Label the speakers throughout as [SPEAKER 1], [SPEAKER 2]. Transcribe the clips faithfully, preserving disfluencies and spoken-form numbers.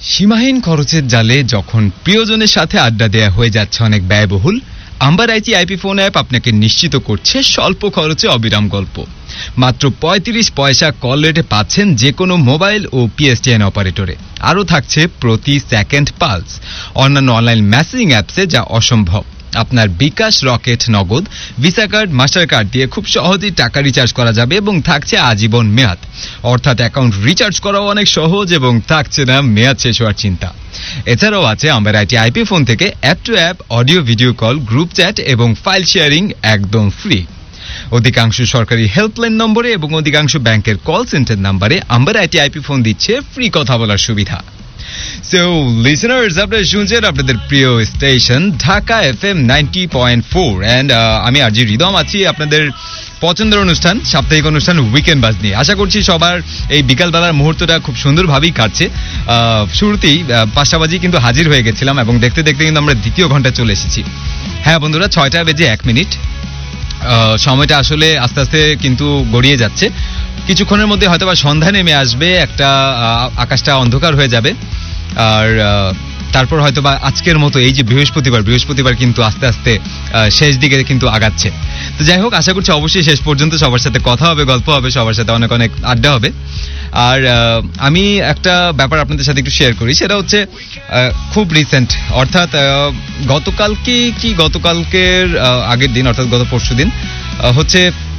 [SPEAKER 1] সীমাহীন খরচের জালে যখন প্রিয়জনের সাথে আড্ডা দেয়া হয়ে যাচ্ছে অনেক ব্যয়বহুল, amber IT IP phone app আপনাকে নিশ্চিত করছে স্বল্প খরচে অবিরাম গল্প। মাত্র পঁয়ত্রিশ পয়সা কল রেটে পাচ্ছেন যে কোনো মোবাইল ও পিএসটিএন অপারেটরে। আরও থাকছে প্রতি সেকেন্ড পালস। অন্যান্য অনলাইন মেসেজিং অ্যাপসে যা অসম্ভব। আপনার বিকাশ, রকেট, নগদ, ভিসা কার্ড, মাস্টার কার্ড দিয়ে খুব সহজেই টাকা রিচার্জ করা যাবে এবং থাকছে আজীবন মেয়াদ। অর্থাৎ অ্যাকাউন্ট রিচার্জ করাও অনেক সহজ এবং থাকছে না মেয়াদ শেষ হওয়ার চিন্তা। এছাড়াও আছে আম্বার আইটি আইপি ফোন থেকে app two app audio video call, group chat এবং ফাইল শেয়ারিং একদম ফ্রি। অধিকাংশ সরকারি হেল্পলাইন নম্বরে এবং অধিকাংশ ব্যাংকের কল সেন্টার নাম্বারে আম্বার আইটি আইপি ফোন দিচ্ছে ফ্রি কথা বলার সুবিধা। সো লিসেনার্স, আপনারা শুনছেন আপনাদের প্রিয় station Dhaka FM ninety point four and আমি আরজি রিদম আছি আপনাদের পছন্দের অনুষ্ঠান, সাপ্তাহিক অনুষ্ঠান উইকেন্ড বাজ নিয়ে। আশা করছি সবার এই বিকালবেলার মুহূর্তটা খুব সুন্দরভাবেই কাটছে। শুরুতেই পাঁচটা বাজি কিন্তু হাজির হয়ে গেছিলাম এবং দেখতে দেখতে কিন্তু আমরা দ্বিতীয় ঘন্টায় চলে এসেছি। হ্যাঁ বন্ধুরা, ছয়টা বেজে এক মিনিট। সময়টা আসলে আস্তে আস্তে কিন্তু গড়িয়ে যাচ্ছে। কিছুক্ষণের মধ্যে হয়তো বা সন্ধ্যা নেমে আসবে, একটা আকাশটা অন্ধকার হয়ে যাবে। আর তারপর হয়তো বা আজকের মতো এই যে বৃহস্পতিবার বৃহস্পতিবার কিন্তু আস্তে আস্তে শেষ দিকে কিন্তু আগাচ্ছে। তো যাই হোক, আশা করছি অবশ্যই শেষ পর্যন্ত সবার সাথে কথা হবে, গল্প হবে, সবার সাথে অনেক অনেক আড্ডা হবে। আর আমি একটা ব্যাপার আপনাদের সাথে একটু শেয়ার করি, সেটা হচ্ছে খুব রিসেন্ট, অর্থাৎ গতকালকে কি গতকালকের আগের দিন অর্থাৎ গত পরশু দিন হচ্ছে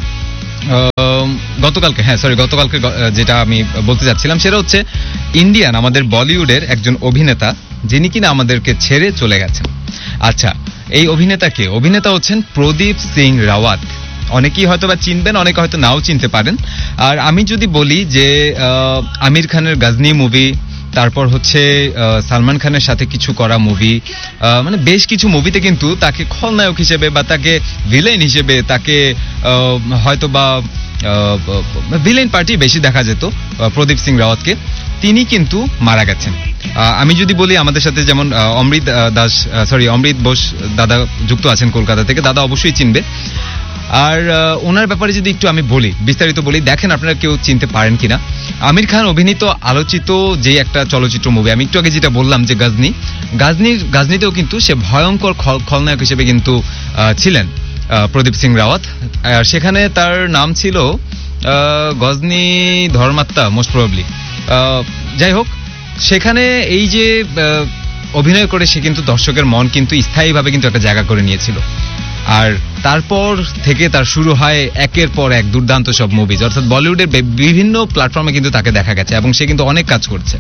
[SPEAKER 1] গতকালকে হ্যাঁ সরি গতকালকে যেটা আমি বলতে যাচ্ছিলাম সেটা হচ্ছে ইন্ডিয়ান আমাদের বলিউডের একজন অভিনেতা যিনি কিনা আমাদেরকে ছেড়ে চলে গেছেন। আচ্ছা, এই অভিনেতাকে অভিনেতা হচ্ছেন প্রদীপ সিং রাওয়াত। অনেকেই হয়তো বা চিনবেন, অনেকে হয়তো নাও চিনতে পারেন। আর আমি যদি বলি যে আমির খানের গজনি মুভি, তারপর হচ্ছে সালমান খানের সাথে কিছু করা মুভি, মানে বেশ কিছু মুভিতে কিন্তু তাকে খলনায়ক হিসেবে বা তাকে ভিলেন হিসেবে তাকে হয়তো বা ভিলেন পার্টি বেশি দেখা যেত প্রদীপ সিং রাওয়াতকে। তিনি কিন্তু মারা গেছেন। আমি যদি বলি আমাদের সাথে যেমন অমৃত দাস সরি অমৃত বোস দাদা যুক্ত আছেন কলকাতা থেকে, দাদা অবশ্যই চিনবে। আর ওনার ব্যাপারে যদি একটু আমি বলি, বিস্তারিত বলি, দেখেন আপনারা কেউ চিনতে পারেন কিনা। আমির খান অভিনীত আলোচিত যে একটা চলচ্চিত্র মুভি, আমি একটু আগে যেটা বললাম যে গজনি, গাজনির গাজনিতেও কিন্তু সে ভয়ঙ্কর খলনায়ক হিসেবে কিন্তু ছিলেন প্রদীপ সিং রাওয়াত। আর সেখানে তার নাম ছিল গজনি ধর্মাত্মা মোস্ট প্রবাবলি। যাই হোক, সেখানে এই যে অভিনয় করে সে কিন্তু দর্শকের মন কিন্তু স্থায়ীভাবে কিন্তু একটা জায়গা করে নিয়েছিল। আর তারপর থেকে তার শুরু হয় একের পর এক দুর্দান্ত সব মুভিজ, অর্থাৎ বলিউডের বিভিন্ন প্ল্যাটফর্মে কিন্তু তাকে দেখা গেছে এবং সে কিন্তু অনেক কাজ করছে।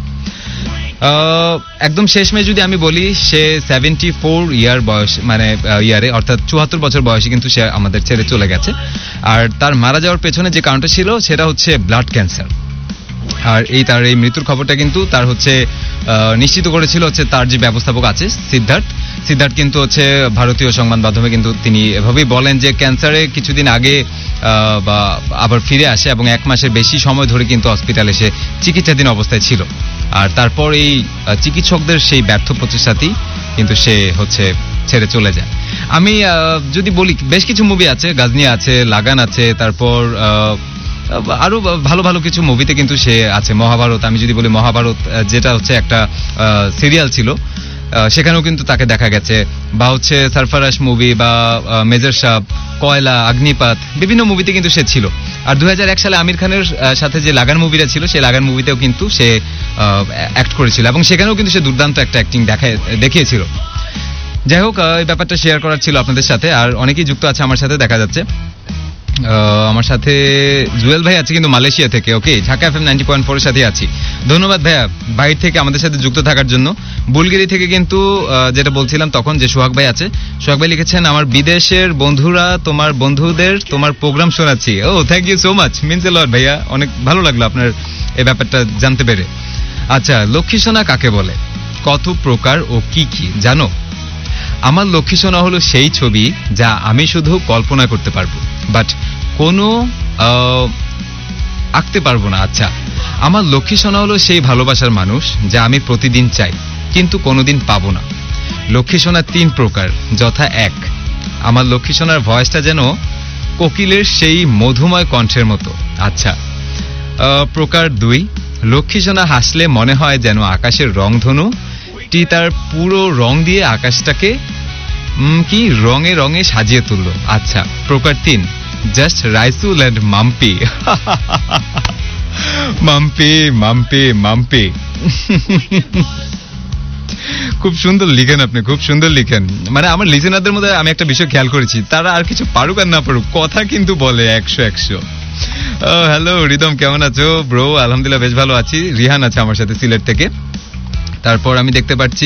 [SPEAKER 1] একদম শেষমেশ যদি আমি বলি, সে সেভেন্টি ফোর ইয়ার বয়স মানে ইয়ারে অর্থাৎ চুয়াত্তর বছর বয়সে কিন্তু সে আমাদের ছেড়ে চলে গেছে। আর তার মারা যাওয়ার পেছনে যে কারণটা ছিল সেটা হচ্ছে ব্লাড ক্যান্সার। আর এই তার এই মৃত্যুর খবরটা কিন্তু তার হচ্ছে নিশ্চিত করেছিল হচ্ছে তার যে ব্যবস্থাপক আছে সিদ্ধার্থ সিদ্ধার্থ কিন্তু হচ্ছে ভারতীয় সংবাদ মাধ্যমে কিন্তু তিনি এভাবেই বলেন যে ক্যান্সারে কিছুদিন আগে বা আবার ফিরে আসে এবং এক মাসের বেশি সময় ধরে কিন্তু হসপিটালে সে চিকিৎসাধীন অবস্থায় ছিল। আর তারপর এই চিকিৎসকদের সেই ব্যর্থ প্রচেষ্টাতেই কিন্তু সে হচ্ছে ছেড়ে চলে যায়। আমি যদি বলি, বেশ কিছু মুভি আছে, গজনি আছে, লাগান আছে, তারপর আরো ভালো ভালো কিছু মুভিতে কিন্তু সে আছে। মহাভারত, আমি যদি বলি মহাভারত যেটা হচ্ছে একটা সিরিয়াল ছিল, সেখানেও কিন্তু তাকে দেখা গেছে। বা হচ্ছে সারফারাশ মুভি বা মেজর সাহ, কয়লা, অগ্নিপাত, বিভিন্ন মুভিতে কিন্তু সে ছিল। আর দুই হাজার এক সালে আমির খানের সাথে যে লাগান মুভিটা ছিল, সেই লাগান মুভিতেও কিন্তু সে অ্যাক্ট করেছিল এবং সেখানেও কিন্তু সে দুর্দান্ত একটা অ্যাক্টিং দেখায় দেখিয়েছিল। যাই হোক, এই ব্যাপারটা শেয়ার করার ছিল আপনাদের সাথে। আর অনেকেই যুক্ত আছে আমার সাথে, দেখা যাচ্ছে আমার সাথে জুয়েল ভাই আছে কিন্তু মালয়েশিয়া থেকে। ওকে, Dhaka FM ninety point four এর সাথে আছি। ধন্যবাদ ভাইয়া বাইরে থেকে আমাদের সাথে যুক্ত থাকার জন্য। বুলগেরি থেকে কিন্তু যেটা বলছিলাম তখন যে সোহাগ ভাই আছে, সোহাগ ভাই লিখেছেন আমার বিদেশের বন্ধুরা তোমার বন্ধুদের তোমার প্রোগ্রাম শোনাচ্ছি। ও thank you so much, means a লট ভাইয়া, অনেক ভালো লাগলো আপনার এই ব্যাপারটা জানতে পেরে। আচ্ছা, লক্ষ্মী সোনা কাকে বলে, কত প্রকার ও কি কি জানো? আমার লক্ষ্মী সোনা হলো সেই ছবি যা আমি শুধু কল্পনা করতে পারবো, বাট কোনো আঁকতে পারবো না। আচ্ছা, আমার লক্ষ্মী সোনা হলো সেই ভালোবাসার মানুষ যা আমি প্রতিদিন চাই কিন্তু কোনোদিন পাবো না। লক্ষ্মী সোনা তিন প্রকার, যথা এক, আমার লক্ষ্মী সোনার ভয়েসটা যেন কোকিলের সেই মধুময় কণ্ঠের মতো। আচ্ছা, প্রকার দুই, লক্ষ্মী সোনা হাসলে মনে হয় যেন আকাশের রংধনু টি তার পুরো রং দিয়ে আকাশটাকে উম, কি রঙে রঙে সাজিয়ে তুললো। আচ্ছা, প্রকার তিন, জাস্ট রাইসুল অ্যান্ড মাম্পি। মাম্পি মাম্পি মাম্পি। খুব সুন্দর লিখেন আপনি, খুব সুন্দর লিখেন। মানে আমার লিসেনারদের মধ্যে আমি একটা বিষয় খেয়াল করেছি, তারা আর কিছু পারুক আর না পারুক, কথা কিন্তু বলে একশো একশো। হ্যালো রিদম, কেমন আছো ব্রো? আলহামদুলিল্লাহ বেশ ভালো আছি। রিহান আছে আমার সাথে সিলেট থেকে। তারপর আমি দেখতে পাচ্ছি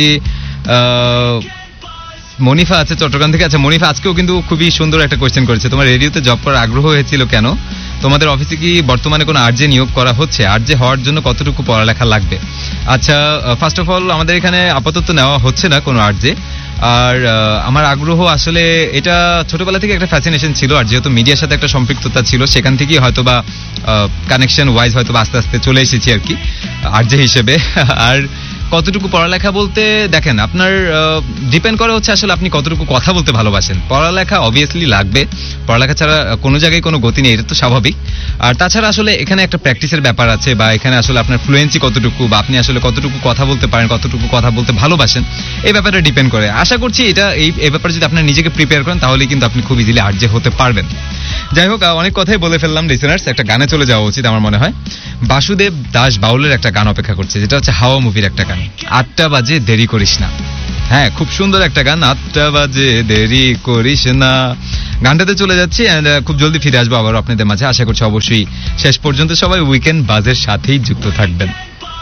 [SPEAKER 1] মনিফা আছে চট্টগ্রাম থেকে। আচ্ছা মনিফা, আজকেও কিন্তু খুবই সুন্দর একটা কোয়েশ্চেন করেছে। তোমার রেডিওতে জব করার আগ্রহ হয়েছিল কেন? তোমাদের অফিসে কি বর্তমানে কোনো আরজে নিয়োগ করা হচ্ছে? আরজে হওয়ার জন্য কতটুকু পড়ালেখা লাগবে? আচ্ছা, ফার্স্ট অফ অল আমাদের এখানে আপাতত নেওয়া হচ্ছে না কোনো আরজে। আর আমার আগ্রহ আসলে এটা ছোটবেলা থেকে একটা ফ্যাসিনেশন ছিল, আর যেহেতু মিডিয়ার সাথে একটা সম্পৃক্ততা ছিল সেখান থেকেই হয়তো বা কানেকশন ওয়াইজ হয়তো আস্তে আস্তে চলে এসেছি আর কি আরজে হিসেবে। আর কতটুকু পড়ালেখা বলতে দেখেন, আপনার ডিপেন্ড করে হচ্ছে আসলে আপনি কতটুকু কথা বলতে ভালোবাসেন। পড়ালেখা অবভিয়াসলি লাগবে, পড়ালেখা ছাড়া কোনো জায়গায় কোনো গতি নেই, এটা তো স্বাভাবিক। আর তাছাড়া আসলে এখানে একটা প্র্যাকটিসের ব্যাপার আছে, বা এখানে আসলে আপনার ফ্লুয়েন্সি কতটুকু, বা আপনি আসলে কতটুকু কথা বলতে পারেন, কতটুকু কথা বলতে ভালোবাসেন, এই ব্যাপারে ডিপেন্ড করে। আশা করছি এটা এই এই ব্যাপারে যদি আপনার নিজেকে প্রিপেয়ার করেন তাহলে কিন্তু আপনি খুব ইজিলি আরজে হতে পারবেন। যাই হোক, অনেক কথাই বলে ফেললাম লিসেনার্স, একটা গানে চলে যাওয়া উচিত আমার মনে হয়। বাসুদেব দাস বাউলের একটা গান অপেক্ষা করছে, যেটা হচ্ছে হাওয়া মুভির একটা গান, আটটা বাজে দেরি করিস না। হ্যাঁ, খুব সুন্দর একটা গান, আটটা বাজে দেরি করিস না। গানটাতে চলে যাচ্ছি, এন্ড খুব জলদি ফিরে আসবো আবার আপনাদের মাঝে। আশা করছি অবশ্যই শেষ পর্যন্ত সবাই উইকেন্ড বাজের সাথেই যুক্ত থাকবেন।